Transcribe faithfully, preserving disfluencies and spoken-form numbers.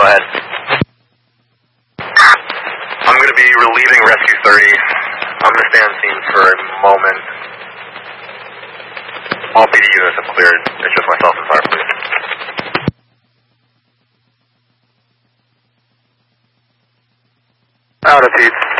ahead. I'm going to be relieving Rescue thirty. I'm going to stay on scene for a moment. All P D units have cleared. It's just myself and fire police. Out of Pete.